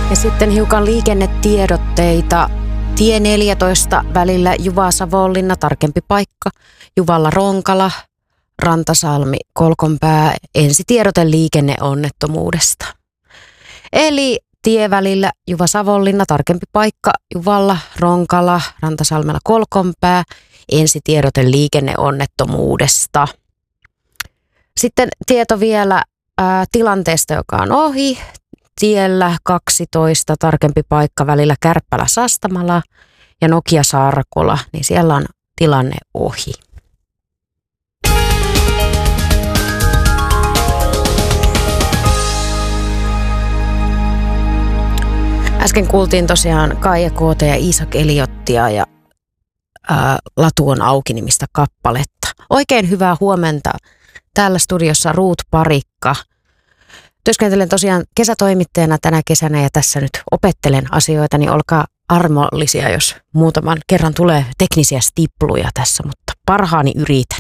Ja sitten hiukan liikennetiedotteita. Tie 14 välillä Juva-Savonlinna, tarkempi paikka. Juvalla Ronkala, Rantasalmi, Kolkonpää. Ensitiedote liikenneonnettomuudesta. Eli tie välillä Juva-Savonlinna, tarkempi paikka. Juvalla Ronkala, Rantasalmella, Kolkonpää. Ensitiedote liikenneonnettomuudesta. Sitten tieto vielä tilanteesta, joka on ohi. Tiellä 12, tarkempi paikka välillä Kärppälä-Sastamala ja Nokia-Saarakola, niin siellä on tilanne ohi. Äsken kuultiin tosiaan Kaija K.T. ja Iisak Eliottia ja Latu on auki -nimistä kappaletta. Oikein hyvää huomenta. Täällä studiossa Ruut Parikka. Työskentelen tosiaan kesätoimittajana tänä kesänä ja tässä nyt opettelen asioita, niin olkaa armollisia, jos muutaman kerran tulee teknisiä stipluja tässä, mutta parhaani yritän.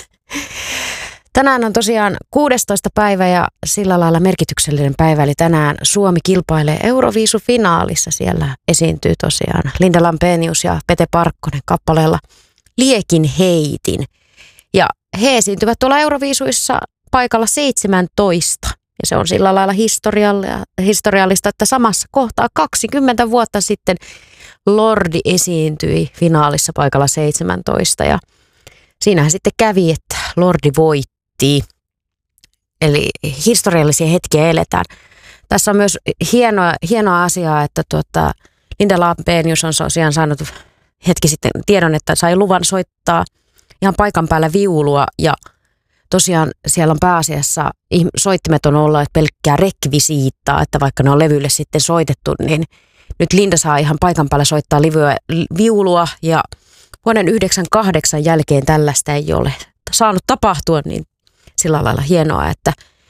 Tänään on tosiaan 16. päivä ja sillä lailla merkityksellinen päivä, eli tänään Suomi kilpailee Euroviisu-finaalissa. Siellä esiintyy tosiaan Linda Lampenius ja Pete Parkkonen kappaleella Liekin heitin. Ja he esiintyvät tuolla Euroviisuissa paikalla 17. Ja se on sillä lailla historiallista, että samassa kohtaa 20 vuotta sitten Lordi esiintyi finaalissa paikalla 17. Ja siinähän sitten kävi, että Lordi voitti. Eli historiallisia hetkiä eletään. Tässä on myös hienoa asiaa, että Linda Lampenius on tosiaan saanut hetki sitten tiedon, että sai luvan soittaa ihan paikan päällä viulua ja tosiaan siellä on pääasiassa soittimet on olleet pelkkää rekvisiittaa, että vaikka ne on levylle sitten soitettu, niin nyt Linda saa ihan paikan päällä soittaa viulua ja vuoden 1998 jälkeen tällaista ei ole saanut tapahtua, niin sillä lailla hienoa, että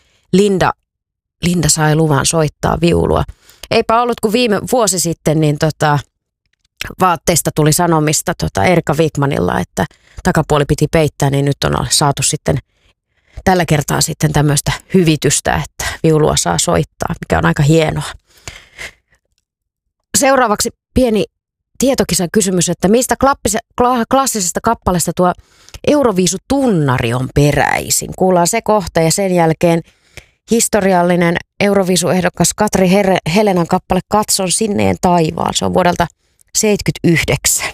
Linda sai luvan soittaa viulua. Eipä ollut kuin viime vuosi sitten, niin vaatteista tuli sanomista Erika Wigmanilla, että takapuoli piti peittää, niin nyt on saatu sitten tällä kertaa sitten tämmöistä hyvitystä, että viulua saa soittaa, mikä on aika hienoa. Seuraavaksi pieni tietokisan kysymys, että mistä klassisesta kappaleesta tuo Euroviisutunnari on peräisin? Kuullaan se kohta ja sen jälkeen historiallinen Euroviisuehdokas Katri Helenan kappale Katson sinneen taivaan. Se on vuodelta 1979.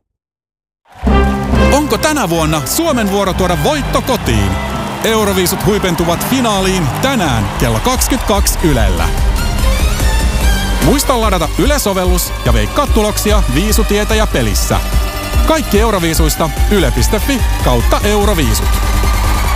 Onko tänä vuonna Suomen vuoro tuoda voitto kotiin? Euroviisut huipentuvat finaaliin tänään kello 22 Ylellä. Muista ladata Yle-sovellus ja veikkaa tuloksia Viisutietä ja pelissä. Kaikki Euroviisuista yle.fi/Euroviisut.